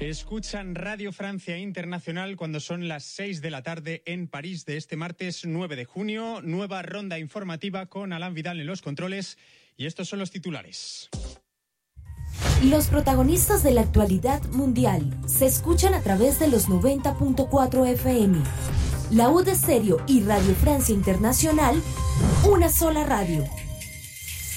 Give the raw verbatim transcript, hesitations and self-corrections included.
Escuchan Radio Francia Internacional cuando son las seis de la tarde en París de este martes nueve de junio. Nueva ronda informativa con Alain Vidal en los controles y estos son los titulares. Los protagonistas de la actualidad mundial se escuchan a través de los noventa punto cuatro F M. La U de Stereo y Radio Francia Internacional, una sola radio.